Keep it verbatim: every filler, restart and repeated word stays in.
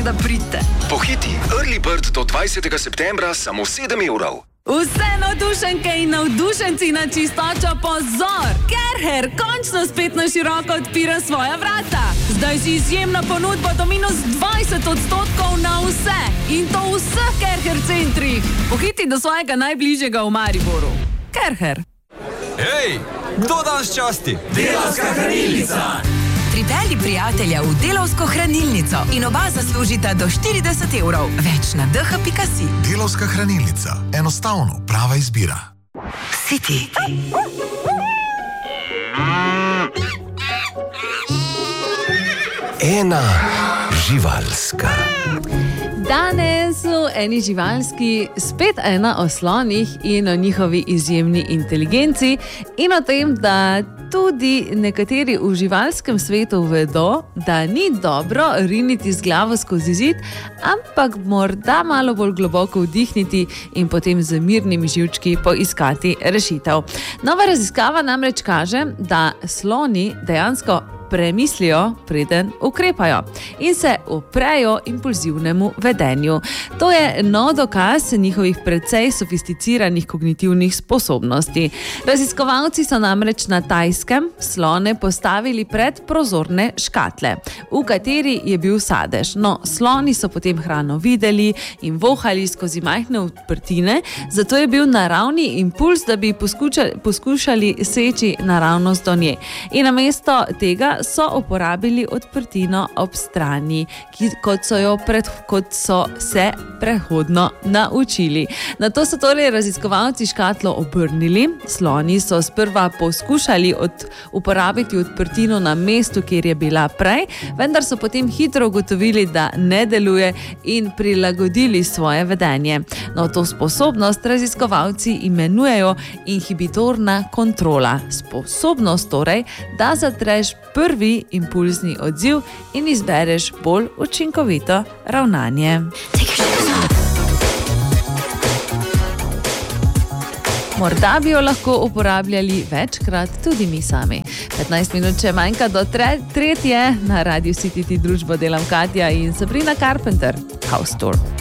da pridete. Pohiti, Early Bird do dvajsetega septembra samo sedem evrov. Vse navdušenke in navdušenci na čistočo pozor! Kerher končno spet na široko odpira svoja vrata. Zdaj si izjemna ponudba do minus dvajset odstotkov na vse. In to v vseh Kerher centrih. Pohiti do svojega najbližjega v Mariboru. Kerher. Hej, kdo danes časti? Delavska hranilnica. Pripelji prijatelja v Delavsko hranilnico in oba zaslužita do štirideset evrov. Več na d h pika si. Delavska hranilnica. Enostavno, prava izbira. City. Ena živalska. Danes v eni živalski spet ena o slonih in o njihovi izjemni inteligenci in o tem, da tudi nekateri v živalskem svetu vedo, da ni dobro riniti z glavo skozi zid, ampak morda malo bolj globoko vdihniti in potem z mirnimi živčki poiskati rešitev. Nova raziskava namreč kaže, da sloni dejansko premislijo, preden ukrepajo in se uprejo impulzivnemu vedenju. To je nov dokaz njihovih precej sofisticiranih kognitivnih sposobnosti. Raziskovalci so namreč na Tajskem slone postavili pred prozorne škatle, v kateri je bil sadež. No, sloni so potem hrano videli in vohali skozi majhne odprtine, zato je bil naravni impuls, da bi poskušali, poskušali seči naravnost do nje. In namesto tega so uporabili odprtino ob strani, ki, kot, so jo pred, kot so se prehodno naučili. Nato so torej raziskovalci škatlo obrnili. Sloni so sprva poskušali od, uporabiti odprtino na mestu, kjer je bila prej, vendar so potem hitro ugotovili, da ne deluje in prilagodili svoje vedenje. No, to sposobnost raziskovalci imenujejo inhibitorna kontrola. Sposobnost torej, da zatreš prvi impulzni odziv in izbereš bolj učinkovito ravnanje. Morda bi jo lahko uporabljali večkrat tudi mi sami. petnajst minut še manjka do tre, tretje. Na Radiu City ti družbo delam Katja in Sabrina Carpenter. House Tour.